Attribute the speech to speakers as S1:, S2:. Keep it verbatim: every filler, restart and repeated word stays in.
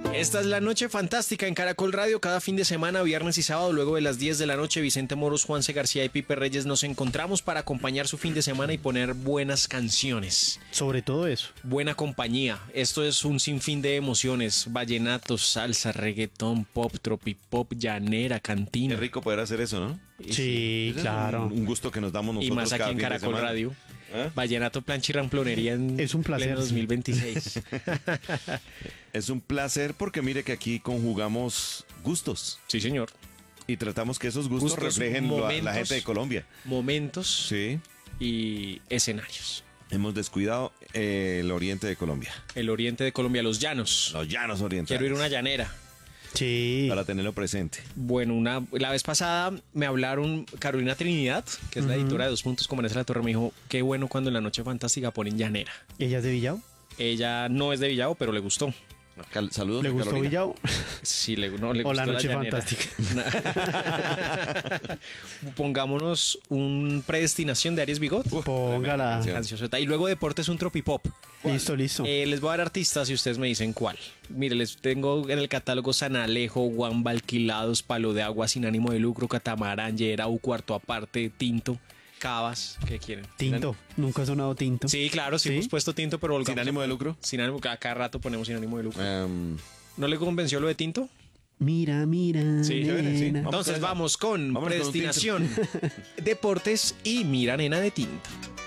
S1: Esta es la Noche Fantástica en Caracol Radio. Cada fin de semana, viernes y sábado, luego de las diez de la noche, Vicente Moros, Juanse García y Pipe Reyes nos encontramos para acompañar su fin de semana y poner buenas canciones.
S2: Sobre todo eso.
S1: Buena compañía. Esto es un sinfín de emociones. Vallenatos, salsa, reggaetón, pop, tropipop, llanera, cantina.
S3: Qué rico poder hacer eso, ¿no?
S2: Sí,
S3: Ese
S2: claro.
S3: Es un, un gusto que nos damos nosotros.
S1: Y más aquí
S3: cada
S1: en
S3: fin de
S1: Caracol
S3: semana.
S1: Radio.
S3: ¿Eh?
S1: Vallenato, plancha y ramplonería en
S2: Es un placer,
S1: pleno dos mil veintiséis.
S3: Es un placer porque mire que aquí conjugamos gustos
S1: Sí, señor.
S3: y tratamos que esos gustos,
S1: Gustos,
S3: reflejen lo- a la
S1: momentos.
S3: gente de Colombia.
S1: Momentos
S3: Sí.
S1: y escenarios.
S3: Hemos descuidado eh, el oriente de Colombia.
S1: El oriente de Colombia, los llanos.
S3: Los llanos orientales.
S1: Quiero ir a una llanera.
S2: Sí.
S3: Para tenerlo presente.
S1: Bueno, una, la vez pasada me hablaron Carolina Trinidad, que es la editora de Dos Puntos con Vanessa La Torre, me dijo, qué bueno cuando en la Noche Fantástica ponen llanera.
S2: ¿Ella es de Villao?
S1: Ella no es de Villavo, pero le gustó.
S3: Cal- Saludos.
S2: ¿Le
S3: a
S2: gustó
S3: Carolina.
S2: Villao?
S1: Sí, le, no, le
S2: O
S1: gustó
S2: la Noche
S1: llanera. Pongámonos un predestinación de Aries Bigot.
S2: Póngala.
S3: canción.
S1: Cancioncita. Y luego deportes un tropipop.
S2: Listo, listo.
S1: Eh, les voy a dar artistas y ustedes me dicen cuál. Mire, les tengo en el catálogo San Alejo, Guamba, Alquilados, Palo de Agua, Sin Ánimo de Lucro, Catamarán, Yerau, Cuarto Aparte, Tinto, Cabas. ¿Qué quieren?
S2: Tinto. Nunca ha sonado tinto.
S1: Sí, claro, sí,
S2: ¿Sí?
S1: hemos puesto Tinto, pero volvamos
S3: Sin ánimo
S1: a-
S3: de lucro.
S1: Sin ánimo, cada, cada rato ponemos Sin Ánimo de Lucro.
S3: Em,
S1: ¿No le convenció lo de Tinto?
S2: Mira, mira.
S1: Sí,
S3: chévere, sí.
S2: nena.
S3: Vamos
S1: Entonces
S3: con esa.
S1: vamos con
S3: Vámonos con un
S1: predestinación, deportes y Mira Nena de Tinto.